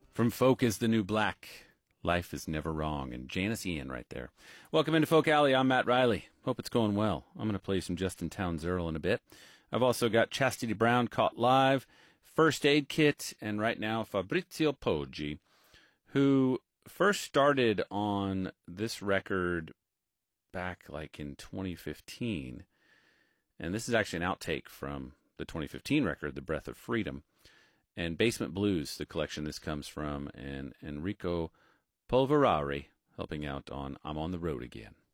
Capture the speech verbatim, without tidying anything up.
From Folk is the New Black, Life is Never Wrong, and Janice Ian right there. Welcome into Folk Alley. I'm Matt Riley. Hope it's going well. I'm going to play some Justin Townes Earl in a bit. I've also got Chastity Brown, Caught Live, First Aid Kit, and right now Fabrizio Poggi, who first started on this record back like in twenty fifteen. And this is actually an outtake from the twenty fifteen record, The Breath of Freedom. And Basement Blues, the collection this comes from, and Enrico Polverari helping out on I'm on the Road Again.